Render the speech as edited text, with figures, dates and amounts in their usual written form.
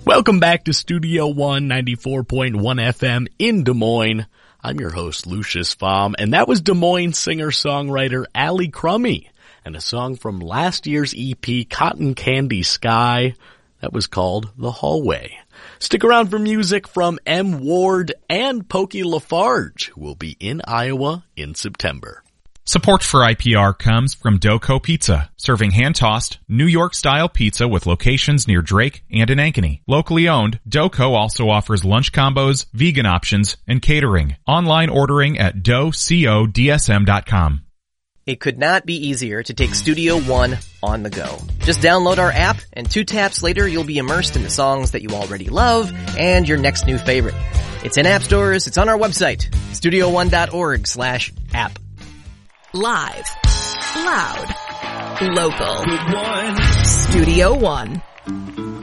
Welcome back to Studio One, 94.1 FM in Des Moines. I'm your host, Lucius Pflaum, and that was Des Moines singer-songwriter Allie Crummy, and a song from last year's EP, Cotton Candy Sky, that was called The Hallway. Stick around for music from M. Ward and Pokey Lafarge, who will be in Iowa in September. Support for IPR comes from Doco Pizza, serving hand-tossed, New York-style pizza with locations near Drake and in Ankeny. Locally owned, Doco also offers lunch combos, vegan options, and catering. Online ordering at docodsm.com. It could not be easier to take Studio One on the go. Just download our app, and 2 taps later you'll be immersed in the songs that you already love and your next new favorite. It's in app stores, it's on our website, studio1.org/app. Live, loud, local. Studio One.